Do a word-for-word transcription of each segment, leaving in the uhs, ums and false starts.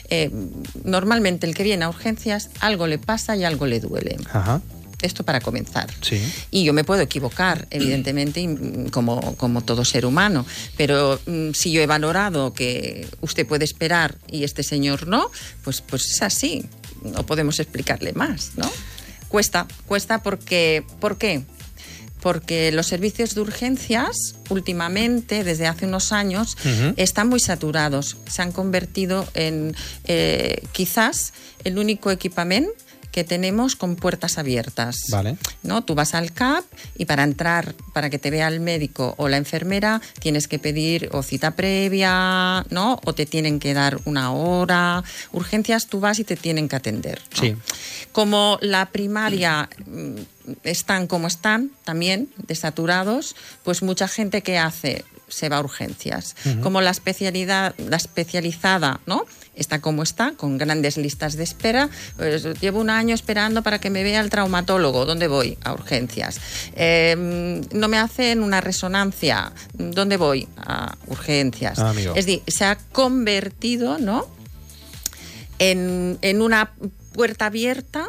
Eh, normalmente el que viene a urgencias, algo le pasa y algo le duele. Ajá. Esto para comenzar. Sí. Y yo me puedo equivocar, evidentemente, como, como todo ser humano, pero mm, si yo he valorado que usted puede esperar y este señor no, pues, pues es así. No podemos explicarle más, ¿no? Cuesta, cuesta porque... ¿Por qué? Porque los servicios de urgencias, últimamente, desde hace unos años, uh-huh. están muy saturados. Se han convertido en eh, quizás el único equipamiento que tenemos con puertas abiertas. Vale. ¿No? Tú vas al C A P y para entrar, para que te vea el médico o la enfermera, tienes que pedir o cita previa, ¿no? O te tienen que dar una hora. Urgencias, tú vas y te tienen que atender, ¿no? Sí. Como la primaria están como están, también desaturados, pues mucha gente que hace se va a urgencias. Uh-huh. Como la especialidad, la especializada, ¿no? Está como está, con grandes listas de espera. Pues, llevo un año esperando para que me vea el traumatólogo. ¿Dónde voy? A urgencias. Eh, no me hacen una resonancia. ¿Dónde voy? A urgencias. Ah, es decir, se ha convertido, ¿no? en, en una puerta abierta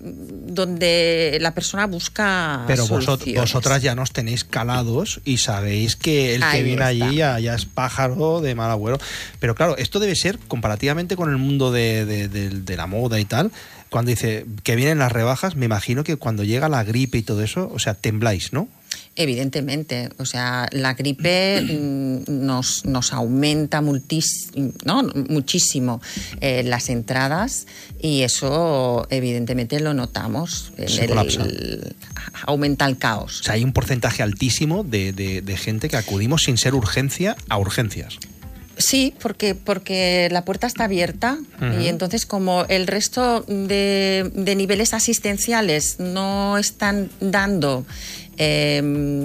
donde la persona busca Pero vosot, soluciones. vosotras ya nos tenéis calados y sabéis que el Ahí que viene está. allí ya, ya es pájaro de mal agüero. Pero claro, esto debe ser, comparativamente con el mundo de, de, de, de la moda y tal, cuando dice que vienen las rebajas, me imagino que cuando llega la gripe y todo eso, o sea, tembláis, ¿no? Evidentemente, o sea, la gripe nos, nos aumenta multis, ¿no? muchísimo eh, las entradas y eso evidentemente lo notamos. Se colapsa. El, aumenta el caos. O sea, hay un porcentaje altísimo de, de, de gente que acudimos sin ser urgencia a urgencias. Sí, porque, porque la puerta está abierta uh-huh. y entonces como el resto de, de niveles asistenciales no están dando eh,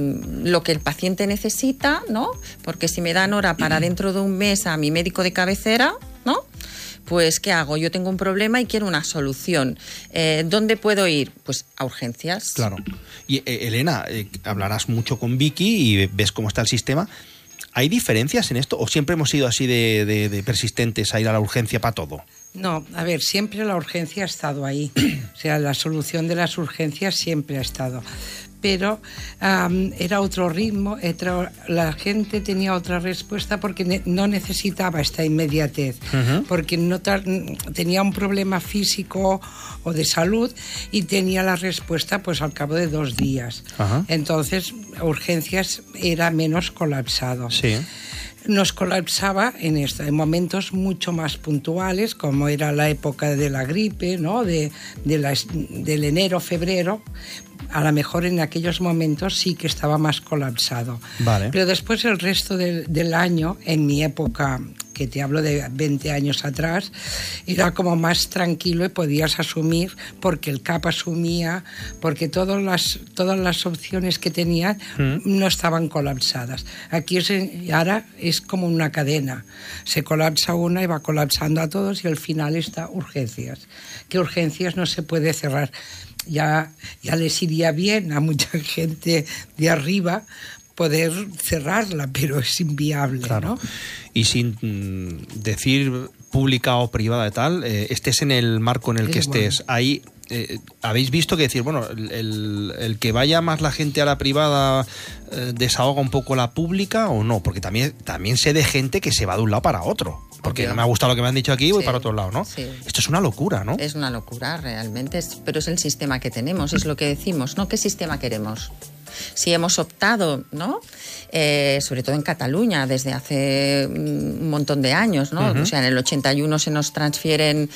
lo que el paciente necesita, ¿no? Porque si me dan hora para dentro de un mes a mi médico de cabecera, ¿no? Pues, ¿qué hago? Yo tengo un problema y quiero una solución. Eh, ¿Dónde puedo ir? Pues a urgencias. Claro. Y eh, Elena, eh, hablarás mucho con Vicky y ves cómo está el sistema. ¿Hay diferencias en esto o siempre hemos sido así de, de, de persistentes a ir a la urgencia para todo? No, a ver, siempre la urgencia ha estado ahí. O sea, la solución de las urgencias siempre ha estado. Pero um, era otro ritmo, era, la gente tenía otra respuesta porque ne- no necesitaba esta inmediatez, uh-huh. porque no tar- tenía un problema físico o de salud y tenía la respuesta pues al cabo de dos días. Uh-huh. Entonces, urgencias era menos colapsado. Sí. Nos colapsaba en esto, en momentos mucho más puntuales, como era la época de la gripe, ¿no? de, de la, del enero, febrero. A lo mejor en aquellos momentos sí que estaba más colapsado. Vale. Pero después el resto del, del año, en mi época, que te hablo de veinte años atrás, era como más tranquilo y podías asumir, porque el C A P asumía, porque todas las, todas las opciones que tenían mm. no estaban colapsadas. Aquí es, ahora es como una cadena. Se colapsa una y va colapsando a todos y al final está urgencias. Que urgencias no se puede cerrar. Ya, ya les iría bien a mucha gente de arriba poder cerrarla, pero es inviable, claro. ¿no? Y sin mm, decir pública o privada y tal, eh, estés en el marco en el es que estés, bueno. ahí eh, habéis visto que decir, bueno, el, el, el que vaya más la gente a la privada eh, desahoga un poco la pública o no, porque también, también sé de gente que se va de un lado para otro. Porque Obvio. no me ha gustado lo que me han dicho aquí, voy sí, para otro lado, ¿no? Sí. Esto es una locura, ¿no? Es una locura, realmente, es, pero es el sistema que tenemos, es lo que decimos, ¿no? ¿Qué sistema queremos? Si hemos optado, ¿no? Eh, sobre todo en Cataluña, desde hace un montón de años, ¿no? Uh-huh. O sea, en el ochenta y uno se nos transfieren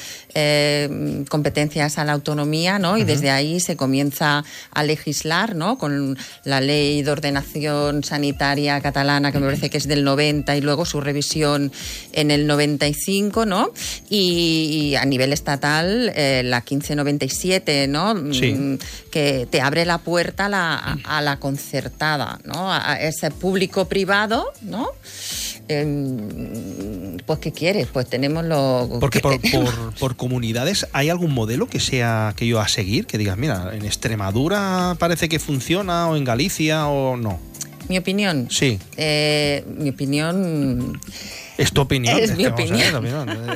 eh, competencias a la autonomía, ¿no? Y uh-huh. desde ahí se comienza a legislar, ¿no? Con la Ley de Ordenación Sanitaria Catalana, que me parece que es del noventa, y luego su revisión en el noventa y cinco, ¿no? Y, y a nivel estatal, eh, la quince noventa y siete, ¿no? Sí. Que te abre la puerta a la, a, a la concertada, ¿no? A ese público-privado, ¿no? Eh, pues, ¿qué quieres? Pues tenemos lo... Porque por, por, por comunidades, ¿hay algún modelo que sea aquello a seguir? Que digas, mira, en Extremadura parece que funciona, o en Galicia, o no. ¿Mi opinión? Sí. Eh, mi opinión... Es tu opinión. Es, es mi que, opinión. Vamos a ver, opinión.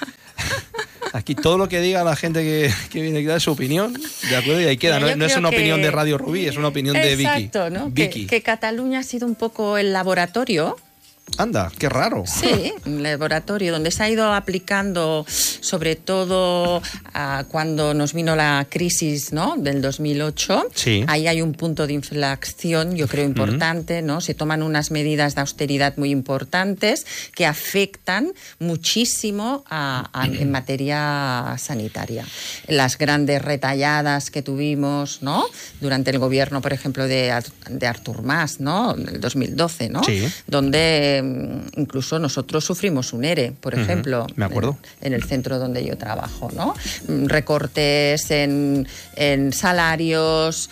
Aquí todo lo que diga la gente que, que viene aquí da su opinión, ¿de acuerdo? Y ahí queda. No, no es una que... opinión de Radio Rubí, es una opinión de Vicky. Exacto, ¿no? Vicky. Que, que Cataluña ha sido un poco el laboratorio. Anda, qué raro. Sí, un laboratorio donde se ha ido aplicando, sobre todo uh, cuando nos vino la crisis, ¿no?, del dos mil ocho. Sí. Ahí hay un punto de inflexión, yo creo, importante, ¿no? Se toman unas medidas de austeridad muy importantes que afectan muchísimo a, a, en materia sanitaria. Las grandes retalladas que tuvimos, ¿no?, durante el gobierno, por ejemplo, de, de Artur Mas, ¿no?, en el dos mil doce, ¿no?, sí. donde incluso nosotros sufrimos un ERE, por uh-huh. ejemplo, me acuerdo. En, en el centro donde yo trabajo, ¿no? Recortes en, en salarios,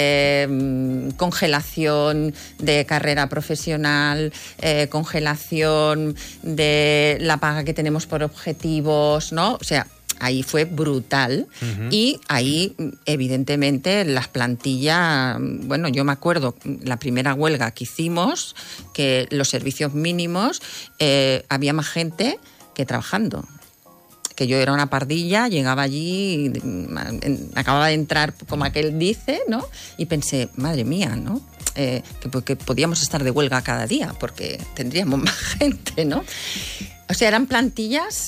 eh, congelación de carrera profesional, eh, congelación de la paga que tenemos por objetivos, ¿no? O sea, ahí fue brutal uh-huh. y ahí, evidentemente, las plantillas, bueno, yo me acuerdo la primera huelga que hicimos, que los servicios mínimos, eh, había más gente que trabajando. Que yo era una pardilla, llegaba allí, acababa de entrar, como aquel dice, ¿no? Y pensé, madre mía, ¿no? Eh, que, que podíamos estar de huelga cada día, porque tendríamos más gente, ¿no? O sea, eran plantillas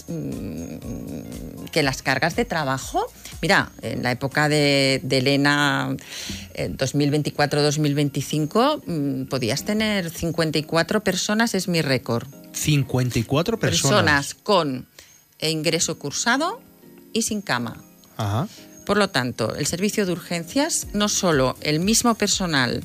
mmm, que las cargas de trabajo... Mira, en la época de, de Elena, eh, dos mil veinticuatro dos mil veinticinco, mmm, podías tener cincuenta y cuatro personas, es mi récord. ¿cincuenta y cuatro personas? Personas con ingreso cursado y sin cama. Ajá. Por lo tanto, el servicio de urgencias, no solo el mismo personal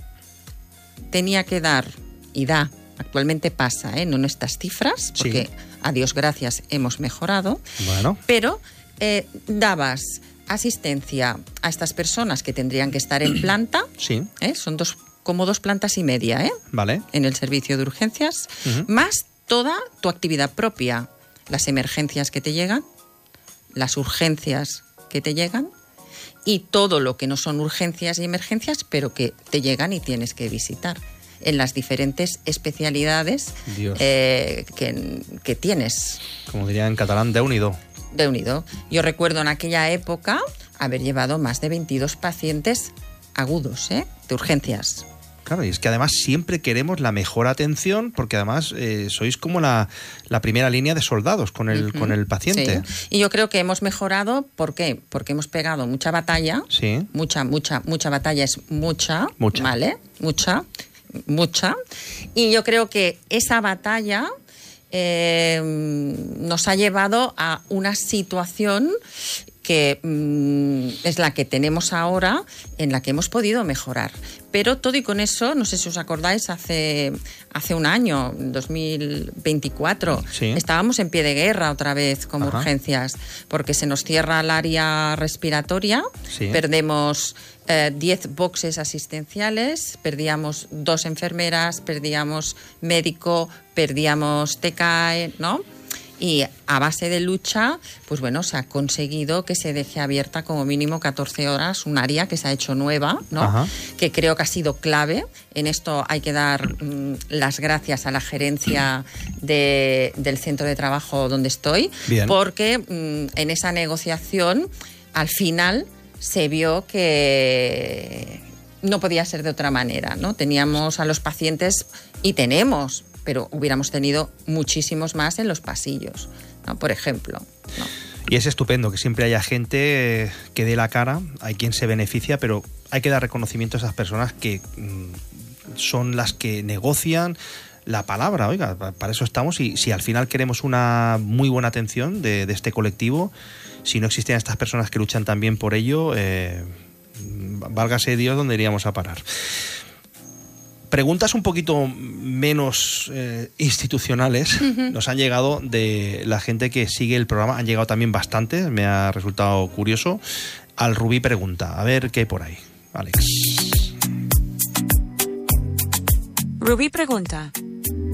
tenía que dar, y da, actualmente pasa, ¿eh?, no en estas cifras, porque sí. a Dios gracias hemos mejorado, bueno. pero eh, dabas asistencia a estas personas que tendrían que estar en planta, sí. ¿eh? Son dos, como dos plantas y media, ¿eh? Vale. En el servicio de urgencias, uh-huh. más toda tu actividad propia, las emergencias que te llegan, las urgencias que te llegan, y todo lo que no son urgencias y emergencias, pero que te llegan y tienes que visitar en las diferentes especialidades eh, que, que tienes. Como diría en catalán, Déu-n'hi-do. Déu-n'hi-do. Yo recuerdo en aquella época haber llevado más de veintidós pacientes agudos, ¿eh?, de urgencias. Claro, y es que además siempre queremos la mejor atención, porque además eh, sois como la, la primera línea de soldados con el, uh-huh. con el paciente. Sí. Y yo creo que hemos mejorado, ¿por qué? Porque hemos pegado mucha batalla, sí. mucha, mucha, mucha batalla es mucha, mucha. ¿vale? Mucha, mucha. Y yo creo que esa batalla eh, nos ha llevado a una situación que mmm, es la que tenemos ahora, en la que hemos podido mejorar. Pero todo y con eso, no sé si os acordáis, hace, hace un año, dos mil veinticuatro, sí. estábamos en pie de guerra otra vez como Ajá. urgencias, porque se nos cierra el área respiratoria, sí. perdemos eh, diez boxes asistenciales, perdíamos dos enfermeras, perdíamos médico, perdíamos T K E, ¿no? Y a base de lucha, pues bueno, se ha conseguido que se deje abierta como mínimo catorce horas un área que se ha hecho nueva, ¿no? Ajá. Que creo que ha sido clave. En esto hay que dar mmm, las gracias a la gerencia de, del centro de trabajo donde estoy, Bien. porque mmm, en esa negociación, al final, se vio que no podía ser de otra manera, ¿no? Teníamos a los pacientes, y tenemos, pero hubiéramos tenido muchísimos más en los pasillos, ¿no? Por ejemplo, ¿no? Y es estupendo que siempre haya gente que dé la cara, hay quien se beneficia, pero hay que dar reconocimiento a esas personas que mmm, son las que negocian la palabra. Oiga, para eso estamos, y si al final queremos una muy buena atención de, de este colectivo, si no existieran estas personas que luchan también por ello, eh, válgase Dios dónde iríamos a parar. Preguntas un poquito menos eh, institucionales uh-huh. nos han llegado de la gente que sigue el programa. Han llegado también bastantes, me ha resultado curioso. Al Rubí Pregunta, a ver qué hay por ahí. Alex. Rubí Pregunta.